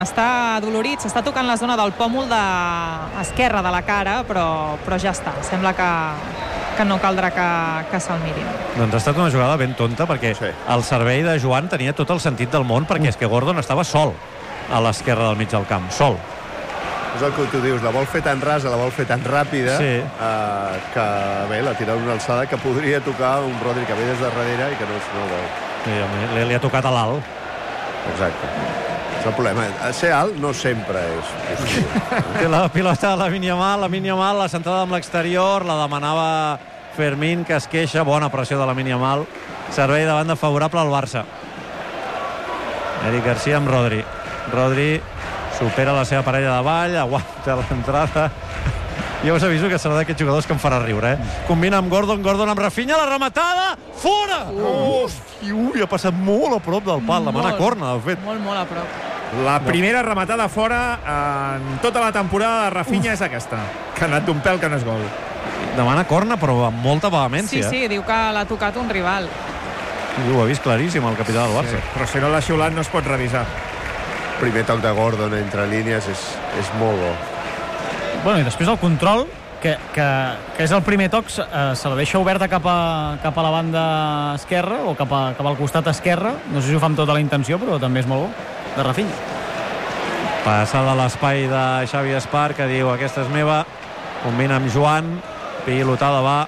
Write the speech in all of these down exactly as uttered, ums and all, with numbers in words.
Està adolorit, s'està tocant la zona del pòmul de esquerra de la cara, però, però ja està. Sembla que, que no caldrà que, que se'l mirin. Doncs ha estat una jugada ben tonta, perquè sí. El servei de Joan tenia tot el sentit del món, perquè mm. és que Gordon estava sol a l'esquerra del mig del camp, sol. És el que tu dius, la vol fer tan rasa, la vol fer tan ràpida, sí. eh, que bé, la tira una alçada que podria tocar un Rodri que ve des de darrere i que no, no el veu. Sí, li, li ha tocat a l'alt. Exacte. És el problema. Ser alt no sempre és possible. Té la pilota de Lamine Yamal, Lamine Yamal, la centrada amb l'exterior, la demanava Fermín, que es queixa, bona pressió de Lamine Yamal, servei de banda favorable al Barça. Eric Garcia amb Rodri. Rodri supera la seva parella de ball, aguanta l'entrada. Jo us aviso que serà d'aquests jugadors que em farà riure, eh? Combina amb Gordon, Gordon amb Rafinha, la rematada, fora! Uh. Hosti, ui, ha passat molt a prop del pal, la mana corna, de fet. Molt, molt a prop. La primera rematada fora en tota la temporada de Rafinha Uf. és aquesta, que ha anat d'un pèl que no és gol. Demana corna, però amb molta vehemència. Sí, sí, diu que l'ha tocat un rival. I ho ha vist claríssim el capità del Barça. Sí, però si no l'ha xiulat no es pot revisar. Primer toc de Gordon entre línies és, és molt bo. Bueno, i després el control, que, que, que és el primer toc, eh, se la deixa oberta cap a, cap a la banda esquerra o cap, a, cap al costat esquerre. No sé si ho fa amb tota la intenció, però també és molt bo, de Rafinha. Passada a l'espai de Xavi Espar, que diu aquesta és meva, combina amb Joan, pilotada va,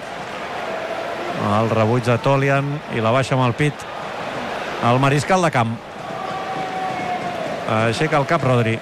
el rebuig de Tolian i la baixa amb el pit el mariscal de camp. Aixeca el cap Rodri.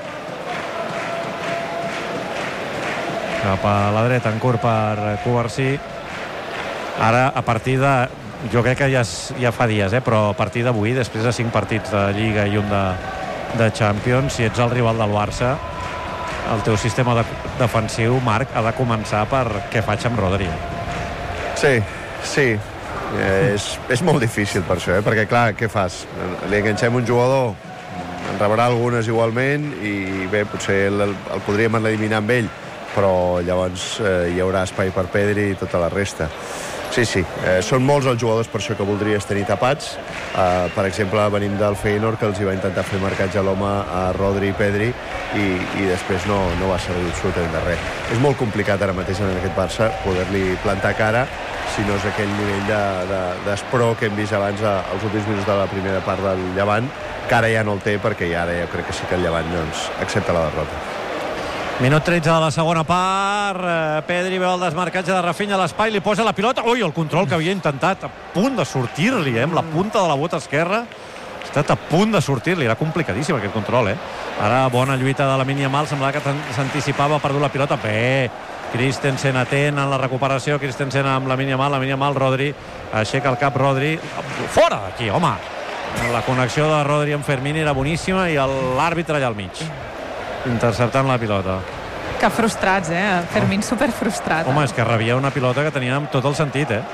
Cap a la dreta, en curt per Covarsí. Ara, a partir de... Jo crec que ja, ja fa dies, eh? Però a partir d'avui, després de cinc partits de Lliga i un de, de Champions, si ets el rival del Barça, el teu sistema de, defensiu, Marc, ha de començar per què faig amb Rodri. Sí, sí. Eh, és, és molt difícil per això, eh? Perquè, clar, què fas? Li enganxem un jugador, en rebrà algunes igualment, i bé, potser el, el podríem eliminar amb ell, però llavors eh, hi haurà espai per Pedri i tota la resta. Sí, sí, eh, són molts els jugadors per això que voldries tenir tapats. Eh, per exemple, venim del Feyenoord, que els hi va intentar fer marcatge a l'home a Rodri i Pedri, i, i després no, no va servir absolutament de res. És molt complicat ara mateix en aquest Barça poder-li plantar cara si no és aquell nivell de, de, d'espró que hem vist abans als últims minuts de la primera part del Llevant, que ara ja no el té, perquè ara jo crec que sí que el Llevant doncs, accepta la derrota. Minut tretze de la segona part. Pedri veu el desmarcatge de Rafinha a l'espai, li posa la pilota. Ui, el control que havia intentat, a punt de sortir-li, eh, amb la punta de la bota esquerra. Ha estat a punt de sortir-li, era complicadíssim aquest control, eh. Ara bona lluita de Lamine Yamal, semblava que s'anticipava, ha perdut la pilota. Bé, Christensen atent en la recuperació, Christensen amb Lamine Yamal, Lamine Yamal, Rodri, aixeca el cap Rodri. Fora d'aquí, home! La connexió de Rodri amb Fermín era boníssima i l'àrbitre allà al mig, interceptant la pilota. Que frustrats, eh? Fermín superfrustrat. Home, és que rebia una pilota que tenia amb tot el sentit, eh?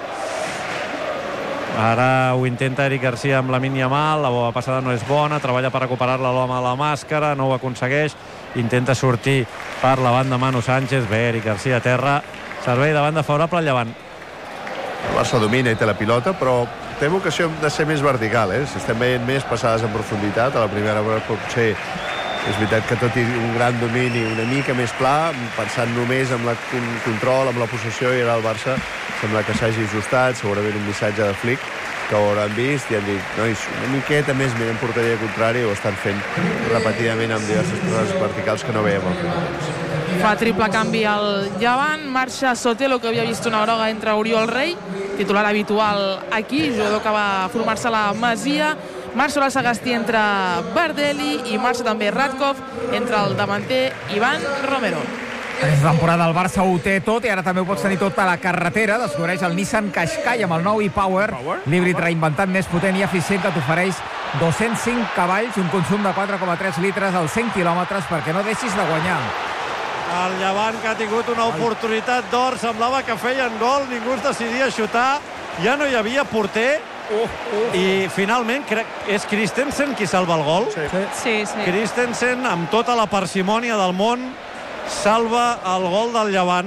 Ara ho intenta Eric Garcia amb Lamine Yamal, la passada no és bona, treballa per recuperar-la l'home a la màscara, no ho aconsegueix, intenta sortir per la banda Manu Sánchez, bé, Eric Garcia a terra, servei de banda favorable al Llevant. El Barça domina i té la pilota, però té vocació de ser més vertical, eh? Si estem veient més passades en profunditat, a la primera hora potser és veritat que tot i un gran domini una mica més clar, pensant només en el control, amb la possessió, i ara el Barça sembla que s'hagi ajustat, segurament un missatge de Flick que ho hauran vist i han dit, nois, una miqueta més miren porteria contrari, ho estan fent repetidament amb diverses coses verticals que no veiem al primer temps. Fa triple canvi al Llevant, marxa Sotelo, que havia vist una groga entre Oriol Rei, titular habitual aquí, jugador que va formar-se a la Masia, marxa la Sagastí entre Bardelli i marxa també Radkov entre el davanter Ivan Romero. Aquesta temporada el Barça ho té tot i ara també ho pots tenir tot a la carretera. Descobreix el Nissan Qashqai amb el nou e-Power, l'híbrid reinventat més potent i eficient que t'ofereix dos-cents cinc cavalls i un consum de quatre coma tres litres als cent quilòmetres perquè no deixis de guanyar. El Llevant, que ha tingut una oportunitat d'or, semblava que feien gol, ningú es decidia a xutar, ja no hi havia porter. Uh, uh. I finalment crec és Christensen qui salva el gol. Sí. Sí, sí. Christensen, amb tota la parsimònia del món, salva el gol del Llevant.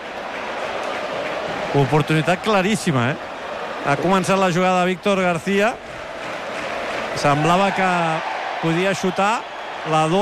Oportunitat claríssima, eh? Ha començat la jugada de Víctor García, semblava que podia xutar la